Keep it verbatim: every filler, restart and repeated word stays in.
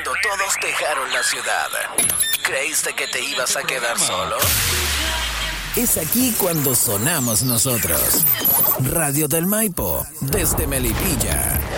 cuando todos dejaron la ciudad, ¿creíste que te ibas a quedar solo? Es aquí cuando sonamos nosotros. Radio del Maipo, desde Melipilla.